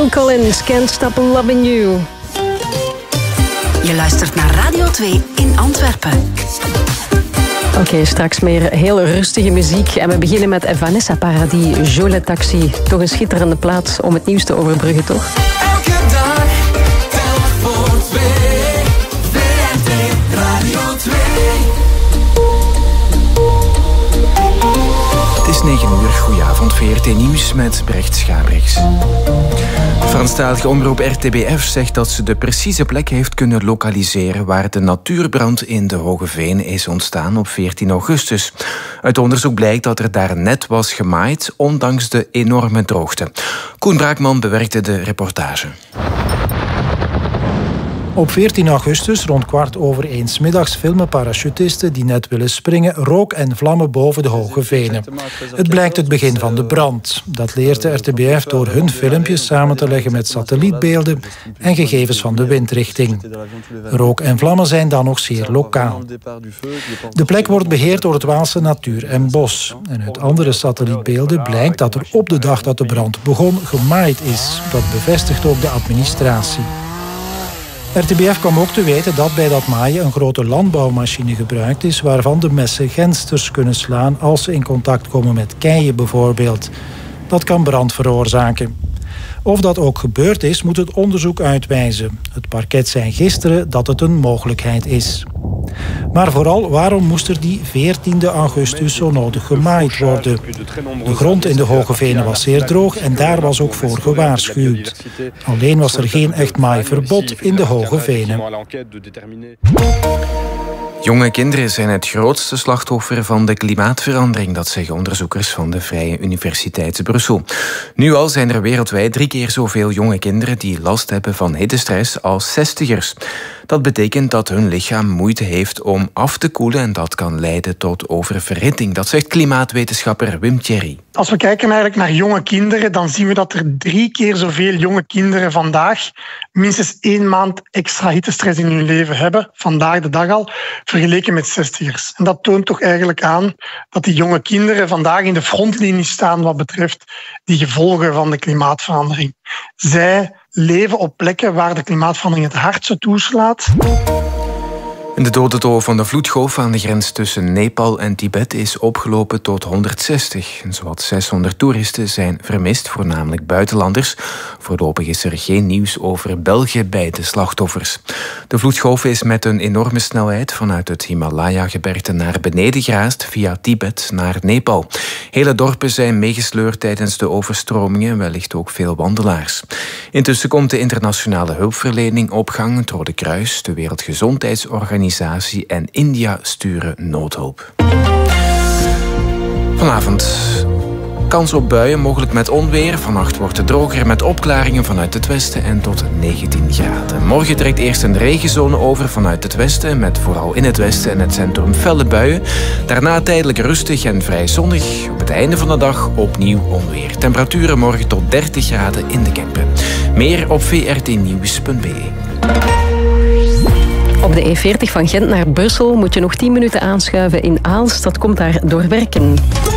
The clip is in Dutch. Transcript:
Phil Collins, Can't Stop Loving You. Je luistert naar Radio 2 in Antwerpen. Oké, straks meer heel rustige muziek. En we beginnen met Vanessa Paradis, Jolie Taxi. Toch een schitterende plaats om het nieuws te overbruggen, toch? Elke dag, telk voor 2. VRT Radio 2. Het is 9 uur, goedenavond, VRT Nieuws met Brecht Schabrechts. De Franstalige omroep RTBF zegt dat ze de precieze plek heeft kunnen lokaliseren waar de natuurbrand in de Hoge Veen is ontstaan op 14 augustus. Uit onderzoek blijkt dat er daar net was gemaaid, ondanks de enorme droogte. Koen Braakman bewerkte de reportage. Op 14 augustus, rond 1:15 's middags, filmen parachutisten die net willen springen rook en vlammen boven de Hoge Venen. Het blijkt het begin van de brand. Dat leert de RTBF door hun filmpjes samen te leggen met satellietbeelden en gegevens van de windrichting. Rook en vlammen zijn dan nog zeer lokaal. De plek wordt beheerd door het Waalse Natuur en Bos. En uit andere satellietbeelden blijkt dat er op de dag dat de brand begon gemaaid is. Dat bevestigt ook de administratie. RTBF kwam ook te weten dat bij dat maaien een grote landbouwmachine gebruikt is waarvan de messen gensters kunnen slaan als ze in contact komen met keien bijvoorbeeld. Dat kan brand veroorzaken. Of dat ook gebeurd is, moet het onderzoek uitwijzen. Het parket zei gisteren dat het een mogelijkheid is. Maar vooral, waarom moest er die 14 augustus zo nodig gemaaid worden? De grond in de Hoge Venen was zeer droog en daar was ook voor gewaarschuwd. Alleen was er geen echt maaiverbod in de Hoge Venen. Jonge kinderen zijn het grootste slachtoffer van de klimaatverandering, dat zeggen onderzoekers van de Vrije Universiteit Brussel. Nu al zijn er wereldwijd 3 keer zoveel jonge kinderen die last hebben van hittestress als 60ers. Dat betekent dat hun lichaam moeite heeft om af te koelen en dat kan leiden tot oververhitting. Dat zegt klimaatwetenschapper Wim Thierry. Als we kijken eigenlijk naar jonge kinderen, dan zien we dat er 3 keer zoveel jonge kinderen vandaag minstens 1 maand extra hittestress in hun leven hebben, vandaag de dag al, vergeleken met 60ers. En dat toont toch eigenlijk aan dat die jonge kinderen vandaag in de frontlinie staan wat betreft die gevolgen van de klimaatverandering. Zij leven op plekken waar de klimaatverandering het hardste toeslaat. De dodental van de vloedgolf aan de grens tussen Nepal en Tibet is opgelopen tot 160. Zowat 600 toeristen zijn vermist, voornamelijk buitenlanders. Voorlopig is er geen nieuws over België bij de slachtoffers. De vloedgolf is met een enorme snelheid vanuit het Himalaya-gebergte naar beneden geraast via Tibet naar Nepal. Hele dorpen zijn meegesleurd tijdens de overstromingen, wellicht ook veel wandelaars. Intussen komt de internationale hulpverlening op gang. Het Rode Kruis, de Wereldgezondheidsorganisatie en India sturen noodhulp. Vanavond kans op buien, mogelijk met onweer. Vannacht wordt het droger met opklaringen vanuit het westen en tot 19 graden. Morgen trekt eerst een regenzone over vanuit het westen, met vooral in het westen en het centrum felle buien. Daarna tijdelijk rustig en vrij zonnig. Op het einde van de dag opnieuw onweer. Temperaturen morgen tot 30 graden in de Kempen. Meer op vrtnieuws.be. Op de E40 van Gent naar Brussel moet je nog 10 minuten aanschuiven in Aalst. Dat komt daar door werken.